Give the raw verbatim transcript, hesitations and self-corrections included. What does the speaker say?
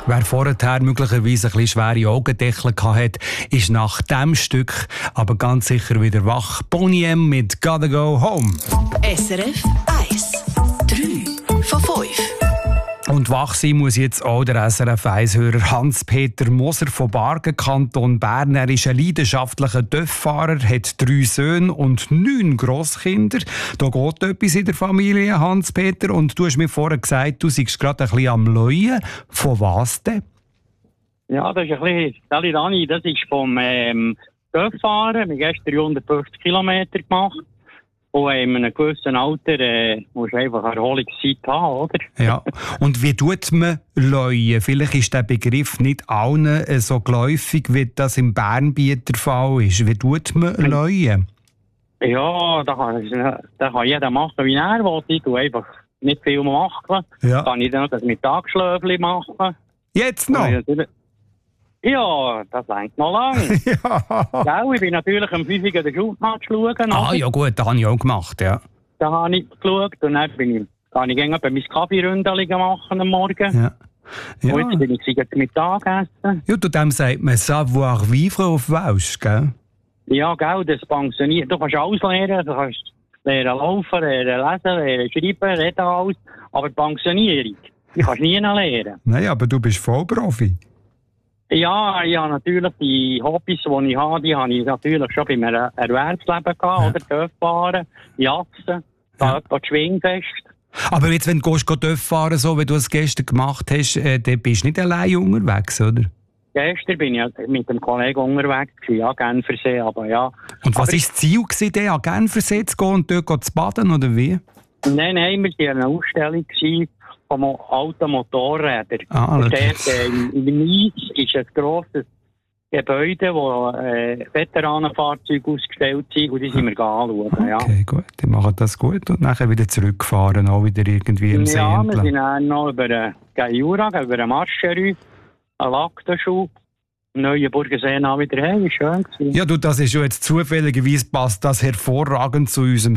Wer vorher möglicherweise ein bisschen schwere Augendeckel hatte, ist nach diesem Stück aber ganz sicher wieder wach. Boney M mit «Gotta Go Home». S R F eins. drei von fünf. Und wach sein muss jetzt auch der S R F eins-Hörer Hans-Peter Moser von Bargen, Kanton Bern. Er ist ein leidenschaftlicher Töfffahrer, hat drei Söhne und neun Grosskinder. Da geht etwas in der Familie, Hans-Peter. Und du hast mir vorher gesagt, du seist gerade ein bisschen am Leuen. Von was denn? Ja, das ist ein bisschen, Sally Dani, das ist vom ähm, Töfffahren. Wir haben gestern dreihundertfünfzig Kilometer gemacht. Und in einem gewissen Alter äh, musst du einfach Erholungszeit haben, oder? Ja, und wie tut man Leuen? Vielleicht ist der Begriff nicht allen äh, so geläufig, wie das im Bernbiet der Fall ist. Wie tut man Leuen? Ja, da kann, da kann jeder machen, wie er will. Ich tue einfach nicht viel machen. Ja. Kann ich dann noch das Mittagsschläfchen machen. Jetzt noch? Ja, das reicht noch lange. Ja. Gell, ich bin natürlich am fünf Uhr den Schulmatch schauen. Ah ja gut, das habe ich auch gemacht, ja. Da habe ich geschaut und dann bin ich, kann ich gerne mein Kaffeeründchen machen am Morgen. Ja. Ja. Und jetzt bin ich zum Mittagessen. Ja, zu dem sagt man «savoir vivre» auf Welsch, gell? Ja, gell, das pensioniert. Du kannst alles lernen, du kannst lernen laufen, lernen lesen, lernen schreiben, reden alles. Aber Pensionierung, die kannst du nie lernen. Nein, aber du bist Vollprofi. Ja, ja, natürlich die Hobbys, die ich habe, die habe ich natürlich schon bei meinem Erwerbsleben gehabt, ja. Oder Töfffahren, Jatzen, ja. Da Schwingfest. Aber jetzt, wenn du Töff fahren, so wie du es gestern gemacht hast, äh, dann bist du nicht allein unterwegs, oder? Gestern bin ich mit einem Kollegen unterwegs, ja, Genfersee, aber ja. Und was war das Ziel, gewesen, an Genfersee zu gehen und dort zu baden, oder wie? Nein, nein, wir waren in einer Ausstellung von alten Motorrädern. Ah, und dort, äh, in Nies ist ein grosses Gebäude, wo äh, Veteranenfahrzeuge ausgestellt sind, und die sind wir anschauen. Okay, ja. Gut, die machen das gut und nachher wieder zurückfahren, auch wieder irgendwie im See Ja, entlang. wir sind dann noch über den Jura, über den Marschenrü, einen Lacktenschub, Neuenburger See auch wieder heim, schön gewesen. Ja, du, das ist ja jetzt zufälligerweise passt das hervorragend zu unserem